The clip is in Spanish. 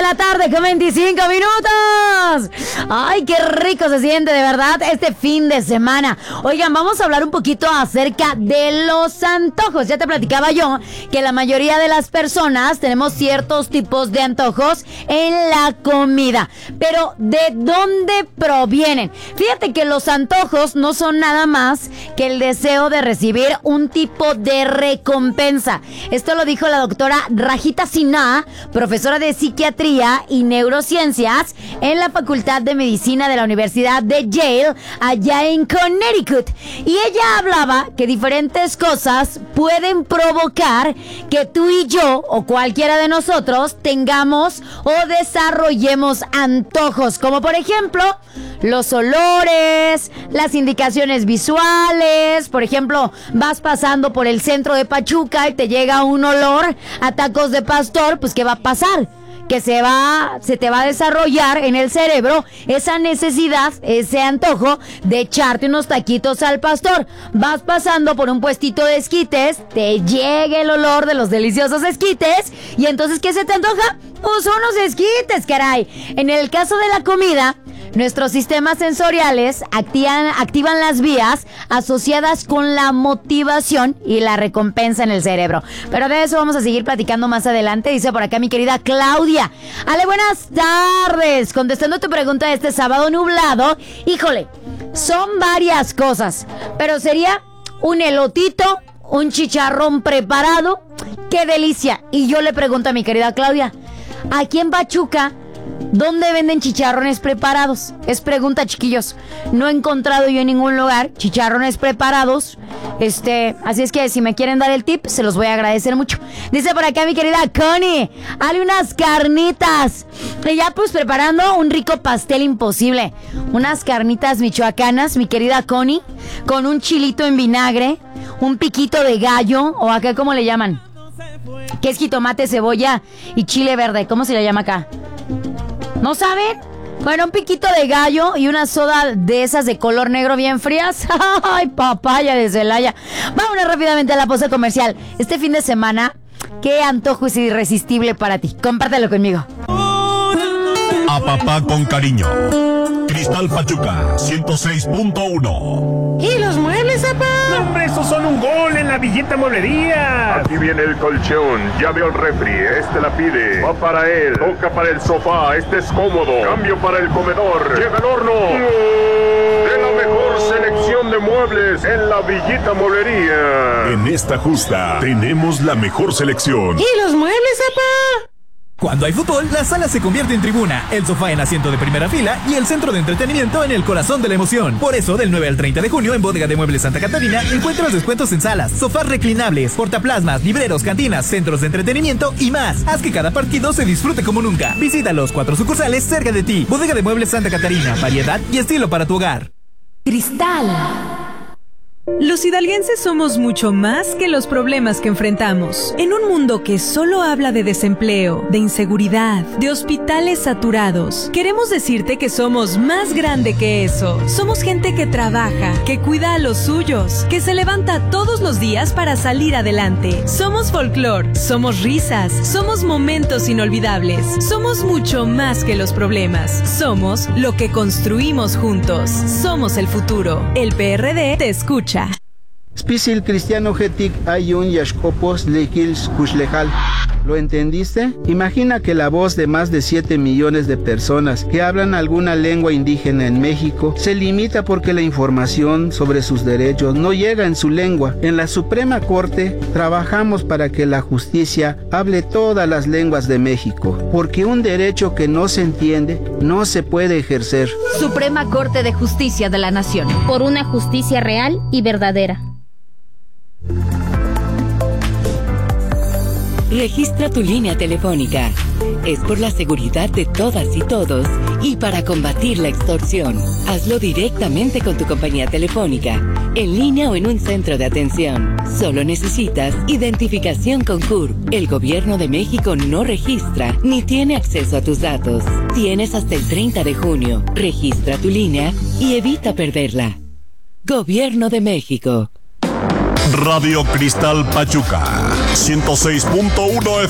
la tarde con 25 minutos. Ay, qué rico se siente de verdad este fin de semana. Oigan, vamos a hablar un poquito acerca de los antojos. Ya te platicaba yo que la mayoría de las personas tenemos ciertos tipos de antojos en la comida. Pero ¿de dónde provienen? Fíjate que los antojos no son nada más que el deseo de recibir un tipo de recompensa. Esto lo dijo la doctora Rajita Sinha, profesora de psiquiatría y neurociencias en la Facultad de Medicina de la Universidad de Yale, allá en Connecticut. Y ella hablaba que diferentes cosas pueden provocar que tú y yo, o cualquiera de nosotros, tengamos o desarrollemos antojos, como por ejemplo los olores, las indicaciones visuales. Por ejemplo, vas pasando por el centro de Pachuca y te llega un olor a tacos de pastor, pues ¿qué va a pasar? Que se te va a desarrollar en el cerebro esa necesidad, ese antojo de echarte unos taquitos al pastor. Vas pasando por un puestito de esquites, te llega el olor de los deliciosos esquites y entonces ¿qué se te antoja? Pues unos esquites, caray. En el caso de la comida, nuestros sistemas sensoriales activan las vías asociadas con la motivación y la recompensa en el cerebro. Pero de eso vamos a seguir platicando más adelante. Dice por acá mi querida Claudia. Ale, buenas tardes. Contestando tu pregunta de este sábado nublado. Híjole, son varias cosas, pero sería un elotito, un chicharrón preparado. ¡Qué delicia! Y yo le pregunto a mi querida Claudia, aquí en Pachuca, ¿dónde venden chicharrones preparados? Es pregunta, chiquillos. No he encontrado yo en ningún lugar chicharrones preparados. Así es que si me quieren dar el tip, se los voy a agradecer mucho. Dice por acá mi querida Connie, hazle unas carnitas. Y ya pues preparando un rico pastel imposible. Unas carnitas michoacanas, mi querida Connie, con un chilito en vinagre, un piquito de gallo, o acá ¿cómo le llaman? ¿Qué es jitomate, cebolla y chile verde? ¿Cómo se le llama acá? ¿No saben? Bueno, un piquito de gallo y una soda de esas de color negro bien frías. ¡Ay, papaya de Celaya! Vámonos rápidamente a la pausa comercial. Este fin de semana, ¿qué antojo es irresistible para ti? Compártelo conmigo. A papá con cariño. Cristal Pachuca 106.1. ¿Y los muebles, papá? No, hombre, esos son un gol en la Villita Mueblería. Aquí viene el colchón, ya veo el refri, este la pide. Va para él, toca para el sofá, este es cómodo. Cambio para el comedor, llega el horno. De la mejor selección de muebles en la Villita Mueblería. En esta justa tenemos la mejor selección. ¿Y los muebles, papá? Cuando hay fútbol, la sala se convierte en tribuna, el sofá en asiento de primera fila y el centro de entretenimiento en el corazón de la emoción. Por eso, del 9 al 30 de junio en Bodega de Muebles Santa Catarina, encuentras descuentos en salas, sofás reclinables, portaplasmas, libreros, cantinas, centros de entretenimiento y más. Haz que cada partido se disfrute como nunca. Visita los 4 sucursales cerca de ti. Bodega de Muebles Santa Catarina, variedad y estilo para tu hogar. Cristal. Los hidalguenses somos mucho más que los problemas que enfrentamos. En un mundo que solo habla de desempleo, de inseguridad, de hospitales saturados, queremos decirte que somos más grande que eso. Somos gente que trabaja, que cuida a los suyos, que se levanta todos los días para salir adelante. Somos folclor, somos risas, somos momentos inolvidables. Somos mucho más que los problemas. Somos lo que construimos juntos. Somos el futuro. El PRD te escucha. Spisil cristiano getic ayun yashkopos lekils kushlejal. ¿Lo entendiste? Imagina que la voz de más de 7 millones de personas que hablan alguna lengua indígena en México se limita porque la información sobre sus derechos no llega en su lengua. En la Suprema Corte trabajamos para que la justicia hable todas las lenguas de México, porque un derecho que no se entiende no se puede ejercer. Suprema Corte de Justicia de la Nación. Por una justicia real y verdadera. Registra tu línea telefónica. Es por la seguridad de todas y todos y para combatir la extorsión. Hazlo directamente con tu compañía telefónica, en línea o en un centro de atención. Solo necesitas identificación con CURP. El Gobierno de México no registra ni tiene acceso a tus datos. Tienes hasta el 30 de junio. Registra tu línea y evita perderla. Gobierno de México. Radio Cristal Pachuca 106.1